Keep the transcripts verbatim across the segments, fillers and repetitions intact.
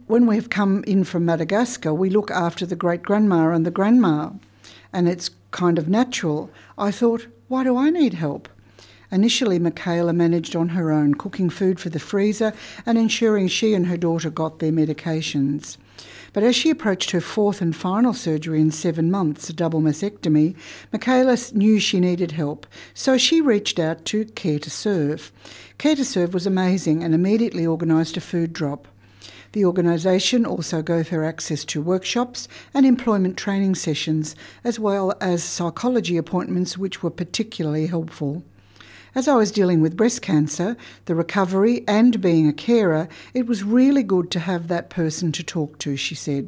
when we've come in from Madagascar, we look after the great-grandma and the grandma, and it's kind of natural. I thought, why do I need help? Initially, Michaela managed on her own, cooking food for the freezer and ensuring she and her daughter got their medications. But as she approached her fourth and final surgery in seven months, a double mastectomy, Michaela knew she needed help, so she reached out to Care to Serve. Care to Serve was amazing and immediately organised a food drop. The organisation also gave her access to workshops and employment training sessions, as well as psychology appointments, which were particularly helpful. As I was dealing with breast cancer, the recovery and being a carer, it was really good to have that person to talk to, she said.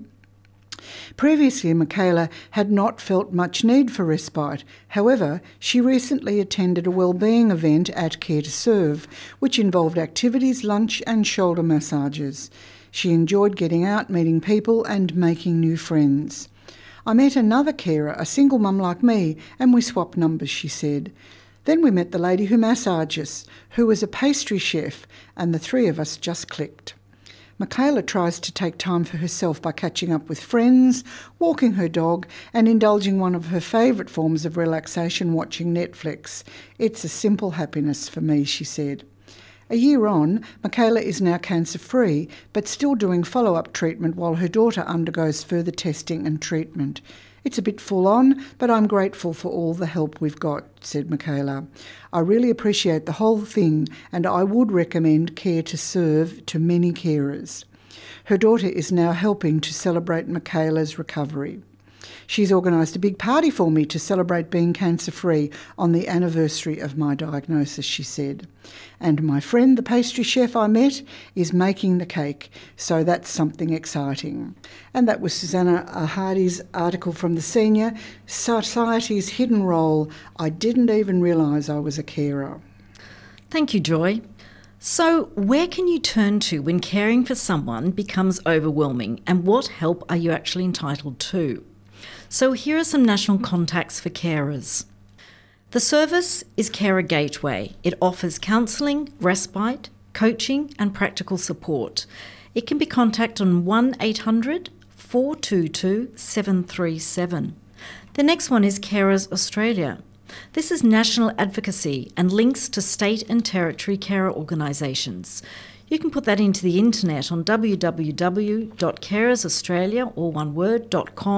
Previously, Michaela had not felt much need for respite. However, she recently attended a wellbeing event at Care to Serve, which involved activities, lunch and shoulder massages. She enjoyed getting out, meeting people and making new friends. I met another carer, a single mum like me, and we swapped numbers, she said. Then we met the lady who massages, who was a pastry chef, and the three of us just clicked. Michaela tries to take time for herself by catching up with friends, walking her dog, and indulging one of her favourite forms of relaxation, watching Netflix. It's a simple happiness for me, she said. A year on, Michaela is now cancer-free, but still doing follow-up treatment while her daughter undergoes further testing and treatment. It's a bit full on, but I'm grateful for all the help we've got, said Michaela. I really appreciate the whole thing, and I would recommend Care to Serve to many carers. Her daughter is now helping to celebrate Michaela's recovery. She's organised a big party for me to celebrate being cancer-free on the anniversary of my diagnosis, she said. And my friend, the pastry chef I met, is making the cake, so that's something exciting. And that was Susanna Hardy's article from The Senior, Society's Hidden Role. I didn't even realise I was a carer. Thank you, Joy. So where can you turn to when caring for someone becomes overwhelming, and what help are you actually entitled to? So here are some national contacts for carers. The service is Carer Gateway. It offers counselling, respite, coaching and practical support. It can be contacted on one eight hundred, four two two, seven three seven. The next one is Carers Australia. This is national advocacy and links to state and territory carer organisations. You can put that into the internet on w w w dot carers australia, all one word,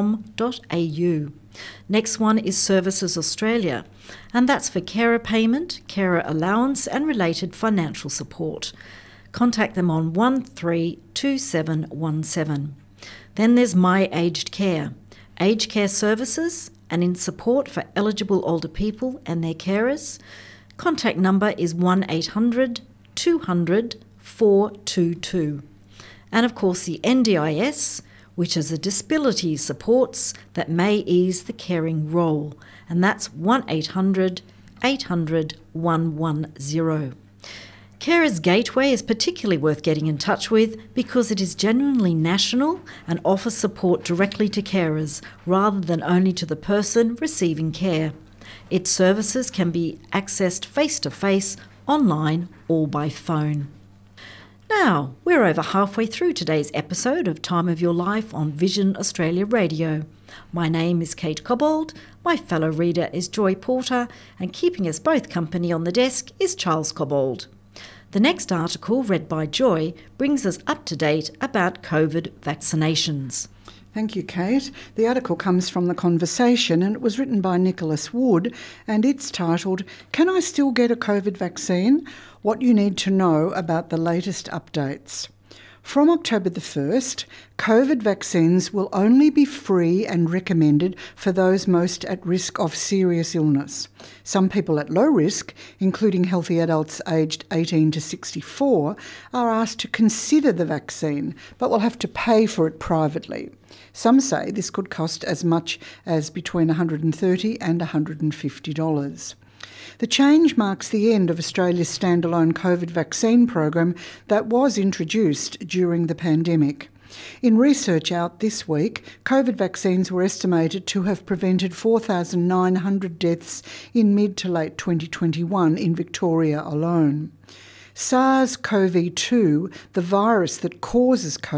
.com.au. Next one is Services Australia, and that's for carer payment, carer allowance and related financial support. Contact them on one three two seven one seven. Then there's My Aged Care, aged care services and in support for eligible older people and their carers. Contact number is one eight hundred, two hundred, four two two. And of course the N D I S, which is a disability supports that may ease the caring role, and that's one eight hundred, eight hundred, one one zero. Carers Gateway is particularly worth getting in touch with because it is genuinely national and offers support directly to carers rather than only to the person receiving care. Its services can be accessed face-to-face, online or by phone. Now, we're over halfway through today's episode of Time of Your Life on Vision Australia Radio. My name is Kate Cobbold, my fellow reader is Joy Porter, and keeping us both company on the desk is Charles Cobbold. The next article, read by Joy, brings us up to date about COVID vaccinations. Thank you, Kate. The article comes from The Conversation and it was written by Nicholas Wood, and it's titled, Can I Still Get a COVID Vaccine? What You Need to Know About the Latest Updates. From October the first, COVID vaccines will only be free and recommended for those most at risk of serious illness. Some people at low risk, including healthy adults aged eighteen to sixty-four, are asked to consider the vaccine, but will have to pay for it privately. Some say this could cost as much as between one hundred thirty dollars and one hundred fifty dollars. The change marks the end of Australia's standalone COVID vaccine program that was introduced during the pandemic. In research out this week, COVID vaccines were estimated to have prevented four thousand nine hundred deaths in mid to late twenty twenty-one in Victoria alone. SARS-CoV two, the virus that causes COVID,